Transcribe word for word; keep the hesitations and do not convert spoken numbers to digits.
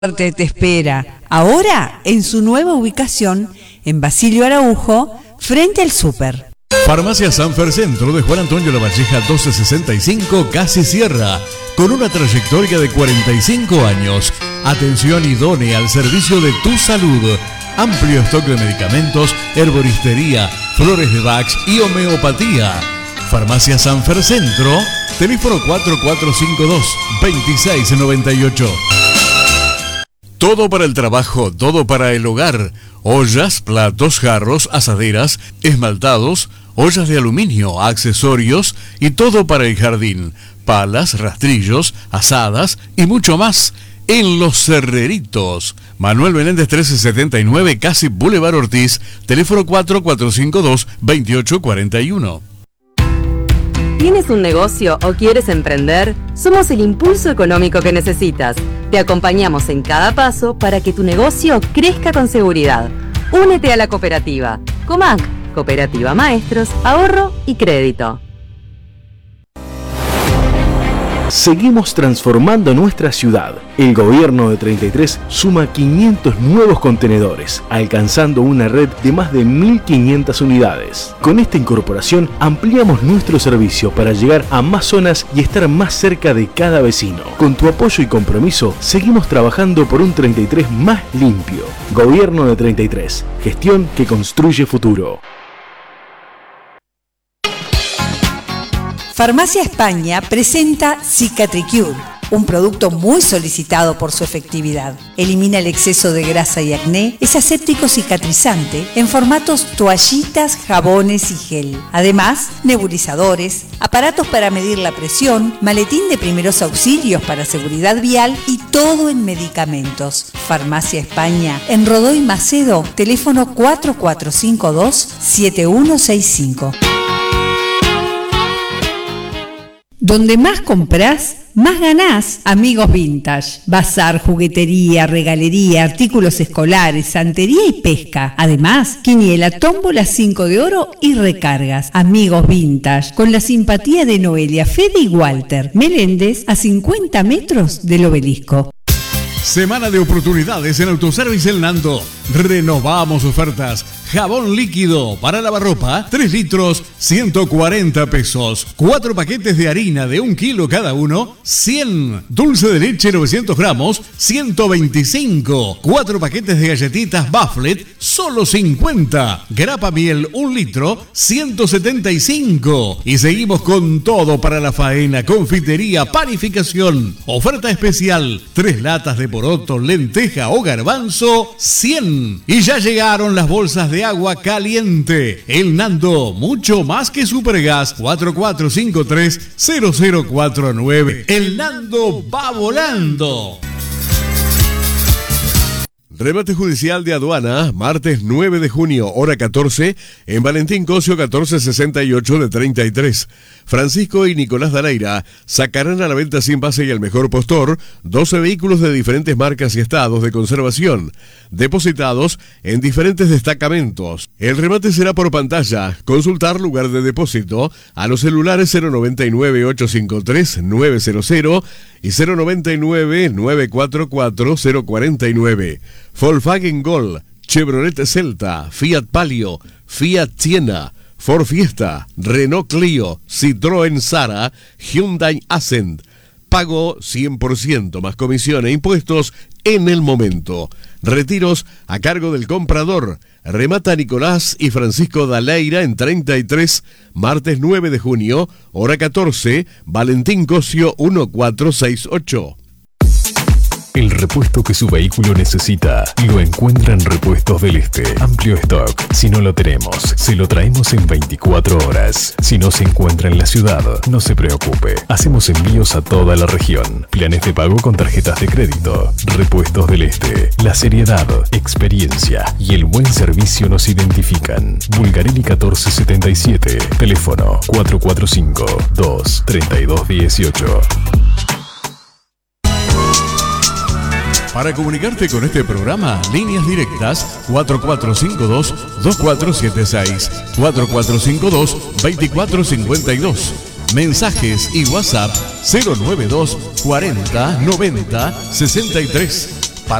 Te espera ahora en su nueva ubicación en Basilio Araujo, frente al súper. Farmacia Sanfer Centro de Juan Antonio Lavalleja doce sesenta y cinco, casi Sierra, con una trayectoria de cuarenta y cinco años. Atención idónea al servicio de tu salud. Amplio stock de medicamentos, herboristería, flores de Bach y homeopatía. Farmacia Sanfer Centro, teléfono cuatro cuatro cinco dos, dos seis nueve ocho. Todo para el trabajo, todo para el hogar. Ollas, platos, jarros, asaderas, esmaltados, ollas de aluminio, accesorios y todo para el jardín. Palas, rastrillos, asadas y mucho más en Los Cerreritos. Manuel Menéndez trece setenta y nueve, casi Boulevard Ortiz, teléfono cuatro cuatro cinco dos, dos ocho cuatro uno. ¿Tienes un negocio o quieres emprender? Somos el impulso económico que necesitas. Te acompañamos en cada paso para que tu negocio crezca con seguridad. Únete a la cooperativa. Comac, Cooperativa Maestros, Ahorro y Crédito. Seguimos transformando nuestra ciudad. El gobierno de treinta y tres suma quinientos nuevos contenedores, alcanzando una red de más de mil quinientas unidades. Con esta incorporación ampliamos nuestro servicio para llegar a más zonas y estar más cerca de cada vecino. Con tu apoyo y compromiso, seguimos trabajando por un treinta y tres más limpio. Gobierno de treinta y tres, gestión que construye futuro. Farmacia España presenta Cicatricure, un producto muy solicitado por su efectividad. Elimina el exceso de grasa y acné, es aséptico cicatrizante en formatos toallitas, jabones y gel. Además, nebulizadores, aparatos para medir la presión, maletín de primeros auxilios para seguridad vial y todo en medicamentos. Farmacia España, en Rodó y Macedo, teléfono cuatro cuatro cinco dos, siete uno seis cinco. Donde más comprás, más ganás. Amigos Vintage. Bazar, juguetería, regalería, artículos escolares, santería y pesca. Además, quiniela, tómbola, cinco de oro y recargas. Amigos Vintage. Con la simpatía de Noelia, Fede y Walter. Meléndez, a cincuenta metros del obelisco. Semana de oportunidades en Autoservice El Nando. Renovamos ofertas. Jabón líquido para lavarropa, tres litros, ciento cuarenta pesos. Cuatro paquetes de harina de un kilo cada uno, cien. Dulce de leche, novecientos gramos, ciento veinticinco. Cuatro paquetes de galletitas Bufflet, solo cincuenta. Grapa miel, un litro, ciento setenta y cinco. Y seguimos con todo para la faena, confitería, panificación. Oferta especial, tres latas de poroto, lenteja o garbanzo, cien. Y ya llegaron las bolsas de agua caliente. El Nando, mucho más que Supergas. Cuatro cuatro cinco tres, cero cero cuatro nueve. El Nando va volando. Remate judicial de aduana, martes nueve de junio, hora catorce, en Valentín Cosio catorce sesenta y ocho de treinta y tres. Francisco y Nicolás Daleira sacarán a la venta sin base y al mejor postor doce vehículos de diferentes marcas y estados de conservación, depositados en diferentes destacamentos. El remate será por pantalla. Consultar lugar de depósito a los celulares cero noventa y nueve, ocho cinco tres, nueve cero cero y cero noventa y nueve, nueve cuatro cuatro, cero cuarenta y nueve. Volkswagen Gol, Chevrolet Celta, Fiat Palio, Fiat Siena, Ford Fiesta, Renault Clio, Citroën Sara, Hyundai Accent. Pago cien por ciento más comisión e impuestos en el momento. Retiros a cargo del comprador. Remata Nicolás y Francisco Daleira en treinta y tres, martes nueve de junio, hora catorce, Valentín Cosio uno cuatro seis ocho. El repuesto que su vehículo necesita lo encuentra en Repuestos del Este. Amplio stock. Si no lo tenemos, se lo traemos en veinticuatro horas. Si no se encuentra en la ciudad, no se preocupe. Hacemos envíos a toda la región. Planes de pago con tarjetas de crédito. Repuestos del Este. La seriedad, experiencia y el buen servicio nos identifican. Bulgarelli catorce setenta y siete. Teléfono cuatro cuatro cinco, dos tres dos uno ocho. Para comunicarte con este programa, líneas directas cuatro cuatro cinco dos, dos cuatro siete seis, cuatro cuatro cinco dos, dos cuatro cinco dos. Mensajes y WhatsApp cero nueve dos, cuarenta, noventa, sesenta y tres.